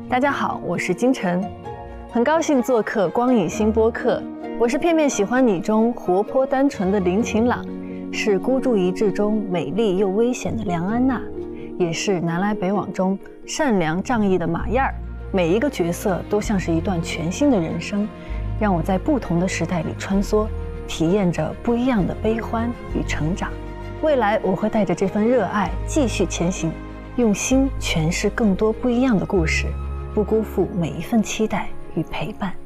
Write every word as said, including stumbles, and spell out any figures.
大家好，我是金晨，很高兴做客光影新播客。我是《片片喜欢你》中活泼单纯的林晴朗，是《孤注一掷》中美丽又危险的梁安娜，也是《南来北往》中善良仗义的马燕儿。每一个角色都像是一段全新的人生，让我在不同的时代里穿梭，体验着不一样的悲欢与成长。未来我会带着这份热爱继续前行，用心诠释更多不一样的故事，不辜负每一份期待与陪伴。